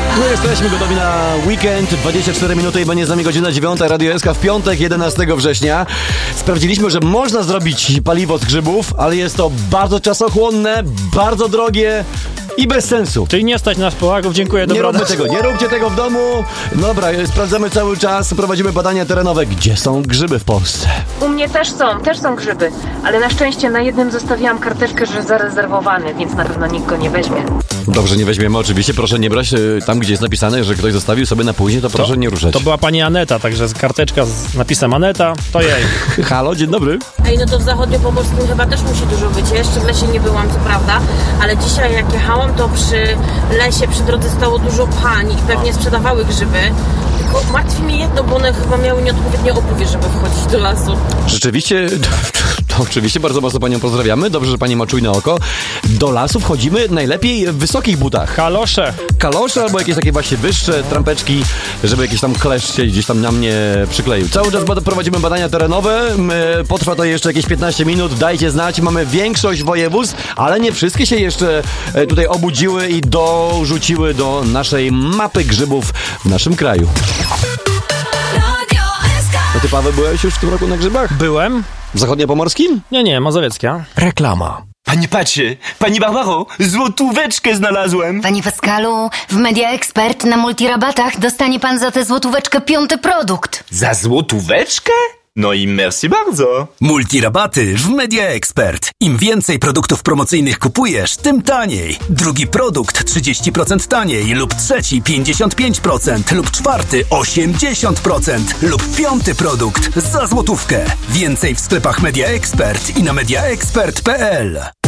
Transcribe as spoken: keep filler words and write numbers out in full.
My jesteśmy gotowi na weekend, dwadzieścia cztery minuty i będzie z nami godzina dziewiąta, Radio S K w piątek, jedenastego września. Sprawdziliśmy, że można zrobić paliwo z grzybów, ale jest to bardzo czasochłonne, bardzo drogie i bez sensu. Czyli nie stać nas Polaków, dziękuję, Nie dobra. róbmy tego, nie róbcie tego w domu. Dobra, sprawdzamy cały czas, prowadzimy badania terenowe, gdzie są grzyby w Polsce. U mnie też są, też są grzyby, ale na szczęście na jednym zostawiłam karteczkę, że zarezerwowany, więc na pewno nikt go nie weźmie. Dobrze, nie weźmiemy oczywiście, proszę nie brać tam, gdzie jest napisane, że ktoś zostawił sobie na później, to proszę to, nie ruszać. To była pani Aneta, także karteczka z napisem Aneta, to jej. Halo, dzień dobry. Ej, no to w zachodniopomorskim chyba też musi dużo być. Ja jeszcze w lesie nie byłam, co prawda, ale dzisiaj jak jechałam, to przy lesie, przy drodze stało dużo pań i pewnie sprzedawały grzyby. Tylko martwi mnie jedno, bo one chyba miały nieodpowiednie obuwie, żeby wchodzić do lasu. Rzeczywiście, to, to oczywiście bardzo mocno panią pozdrawiamy. Dobrze, że pani ma czujne oko. Do lasu wchodzimy najlepiej w wysokich butach. Kalosze. Kalosze albo jakieś takie właśnie wyższe trampeczki, żeby jakiś tam kleszcz się gdzieś tam na mnie przykleił. Cały czas prowadzimy badania terenowe. Potrwa to jeszcze jakieś piętnaście minut. Dajcie znać. Mamy większość województw, ale nie wszystkie się jeszcze tutaj obudziły i dorzuciły do naszej mapy grzybów w naszym kraju. No ty, Paweł, byłeś już w tym roku na grzybach? Byłem. W zachodniopomorskim? Nie, nie, mazowiecka. Reklama. Pani patrzy, pani Barbaro, złotóweczkę znalazłem. Panie Pascalu, w Media Expert na multirabatach dostanie pan za tę złotóweczkę piąty produkt. Za złotóweczkę? No i merci bardzo. Multirabaty w Media Expert. Im więcej produktów promocyjnych kupujesz, tym taniej. Drugi produkt trzydzieści procent taniej lub trzeci pięćdziesiąt pięć procent lub czwarty osiemdziesiąt procent lub piąty produkt za złotówkę. Więcej w sklepach Media Expert i na media expert kropka p l.